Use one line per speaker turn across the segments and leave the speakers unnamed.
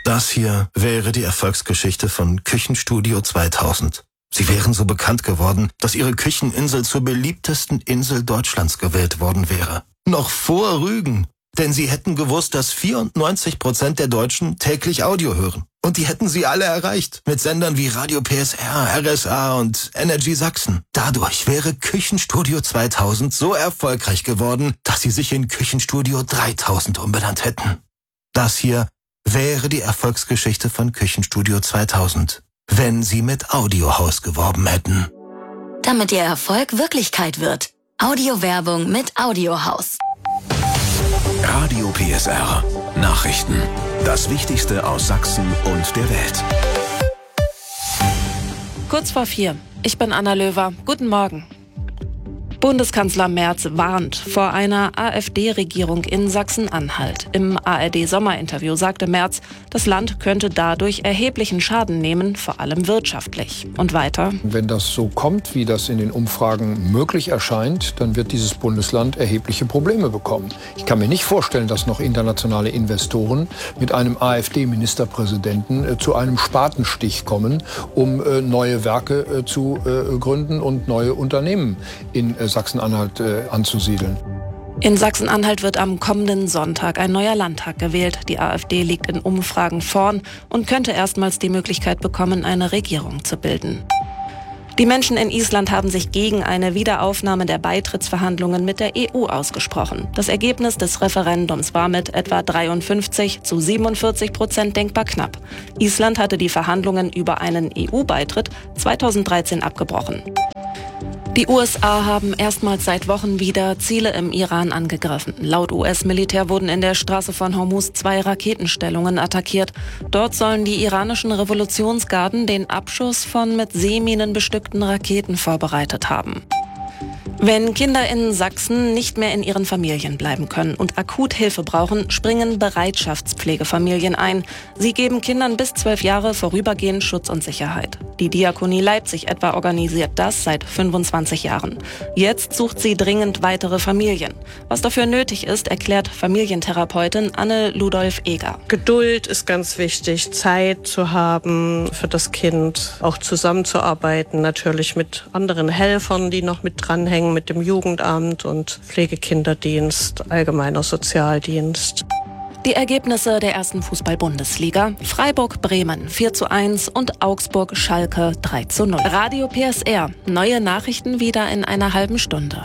Das hier wäre die Erfolgsgeschichte von Küchenstudio 2000. Sie wären so bekannt geworden, dass ihre Kücheninsel zur beliebtesten Insel Deutschlands gewählt worden wäre. Noch vor Rügen. Denn sie hätten gewusst, dass 94% der Deutschen täglich Audio hören. Und die hätten sie alle erreicht. Mit Sendern wie Radio PSR, RSA und Energy Sachsen. Dadurch wäre Küchenstudio 2000 so erfolgreich geworden, dass sie sich in Küchenstudio 3000 umbenannt hätten. Das hier wäre die Erfolgsgeschichte von Küchenstudio 2000, wenn sie mit Audiohaus geworben hätten.
Damit ihr Erfolg Wirklichkeit wird. Audiowerbung mit Audiohaus.
Radio PSR. Nachrichten. Das Wichtigste aus Sachsen und der Welt.
Kurz vor 4. Ich bin Anna Löwer. Guten Morgen. Bundeskanzler Merz warnt vor einer AfD-Regierung in Sachsen-Anhalt. Im ARD-Sommerinterview sagte Merz, das Land könnte dadurch erheblichen Schaden nehmen, vor allem wirtschaftlich. Und weiter:
Wenn das so kommt, wie das in den Umfragen möglich erscheint, dann wird dieses Bundesland erhebliche Probleme bekommen. Ich kann mir nicht vorstellen, dass noch internationale Investoren mit einem AfD-Ministerpräsidenten zu einem Spatenstich kommen, um neue Werke zu gründen und neue Unternehmen in Sachsen-Anhalt anzusiedeln.
In Sachsen-Anhalt wird am kommenden Sonntag ein neuer Landtag gewählt. Die AfD liegt in Umfragen vorn und könnte erstmals die Möglichkeit bekommen, eine Regierung zu bilden. Die Menschen in Island haben sich gegen eine Wiederaufnahme der Beitrittsverhandlungen mit der EU ausgesprochen. Das Ergebnis des Referendums war mit etwa 53-47% denkbar knapp. Island hatte die Verhandlungen über einen EU-Beitritt 2013 abgebrochen. Die USA haben erstmals seit Wochen wieder Ziele im Iran angegriffen. Laut US-Militär wurden in der Straße von Hormuz 2 Raketenstellungen attackiert. Dort sollen die iranischen Revolutionsgarden den Abschuss von mit Seeminen bestückten Raketen vorbereitet haben. Wenn Kinder in Sachsen nicht mehr in ihren Familien bleiben können und akut Hilfe brauchen, springen Bereitschaftspflegefamilien ein. Sie geben Kindern bis 12 Jahre vorübergehend Schutz und Sicherheit. Die Diakonie Leipzig etwa organisiert das seit 25 Jahren. Jetzt sucht sie dringend weitere Familien. Was dafür nötig ist, erklärt Familientherapeutin Anne Ludolf-Eger.
Geduld ist ganz wichtig, Zeit zu haben für das Kind, auch zusammenzuarbeiten, natürlich mit anderen Helfern, die noch mit dranhängen, mit dem Jugendamt und Pflegekinderdienst, allgemeiner Sozialdienst.
Die Ergebnisse der ersten Fußball-Bundesliga: Freiburg-Bremen 4:1 und Augsburg-Schalke 3:0. Radio PSR. Neue Nachrichten wieder in einer halben Stunde.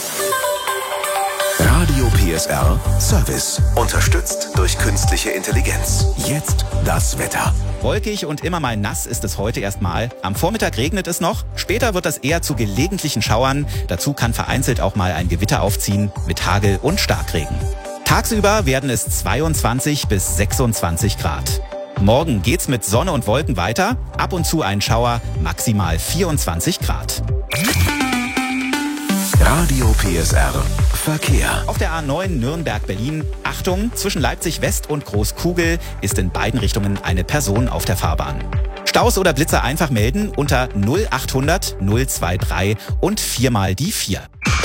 Radio PSR Service. Unterstützt durch künstliche Intelligenz. Jetzt das Wetter.
Wolkig und immer mal nass ist es heute erstmal. Am Vormittag regnet es noch. Später wird es eher zu gelegentlichen Schauern. Dazu kann vereinzelt auch mal ein Gewitter aufziehen mit Hagel und Starkregen. Tagsüber werden es 22 bis 26 Grad. Morgen geht's mit Sonne und Wolken weiter. Ab und zu ein Schauer, maximal 24 Grad.
Radio PSR Verkehr.
Auf der A9 Nürnberg-Berlin. Achtung, zwischen Leipzig West und Großkugel ist in beiden Richtungen eine Person auf der Fahrbahn. Staus oder Blitzer einfach melden unter 0800 023 und 4 mal die 4.